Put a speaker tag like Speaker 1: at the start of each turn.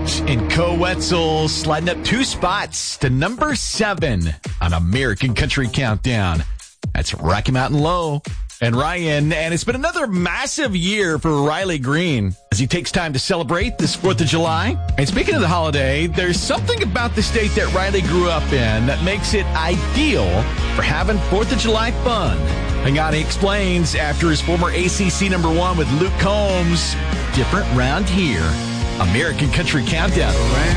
Speaker 1: And Co Wetzel sliding up 2 spots to number 7 on American Country Countdown. That's Rocky Mountain Low and Ryan. And it's been another massive year for Riley Green as he takes time to celebrate this 4th of July. And speaking of the holiday, there's something about the state that Riley grew up in that makes it ideal for having 4th of July fun. Hang on, he explains after his former ACC #1 with Luke Combs. Different round here. American Country Countdown.